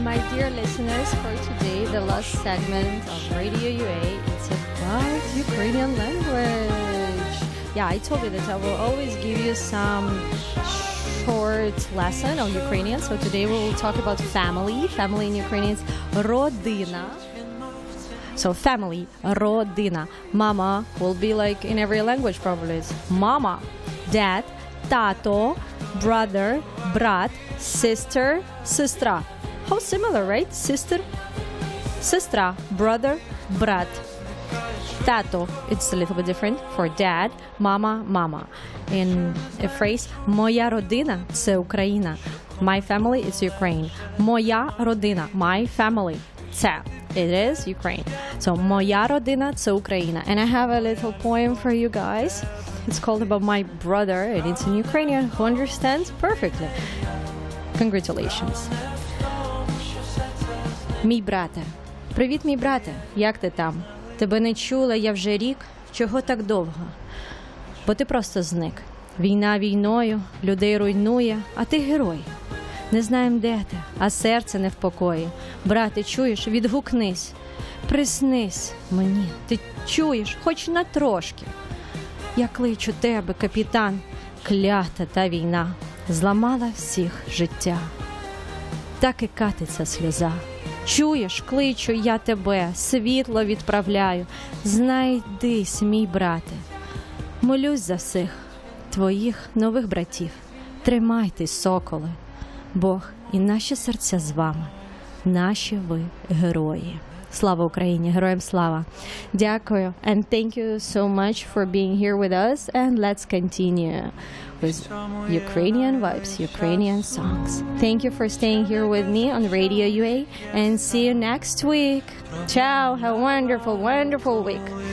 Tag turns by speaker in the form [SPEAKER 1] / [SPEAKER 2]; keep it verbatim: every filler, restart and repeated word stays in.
[SPEAKER 1] my dear listeners, for today, the last segment of Radio U A, it's about Ukrainian language. Yeah, I told you that I will always give you some short lesson on Ukrainian. So today we will talk about family. Family in Ukrainian is родина. So family, родина. Mama will be like in every language probably. It's mama, dad, tato, brother, brat, sister, сестра. How similar, right? Sister, сестра, brother, brat. Tato, it's a little bit different for dad, mama, mama. In a phrase, моя родина – це Україна. My family is Ukraine. Моя родина, my family. Це, it is Ukraine. So, моя родина – це Україна. And I have a little poem for you guys. It's called about my brother, and it's in Ukrainian who understands perfectly. Congratulations. Мій брате. Привіт, мій брате. Як ти там? Тебе не чула я вже рік. Чого так довго? Бо ти просто зник. Війна війною, людей руйнує, а ти герой. Не знаєм, де ти, а серце не в покої. Брате, чуєш? Відгукнись. Приснись мені. Ти чуєш? Хоч на трошки. Я кличу тебе, капітан. Клята та війна зламала всіх життя. Так і катиться сльоза. Чуєш, кличу я тебе, світло відправляю. Знайдись, мій брате. Молюсь за всіх твоїх нових братів. Тримайтесь, соколи. Бог і наші серця з вами. Наші ви герої. Слава Україні! Героям слава! Дякую. And thank you so much for being here with us. And let's continue with Ukrainian vibes, Ukrainian songs. Thank you for staying here with me on Radio U A. And see you next week. Ciao! Have a wonderful, wonderful week.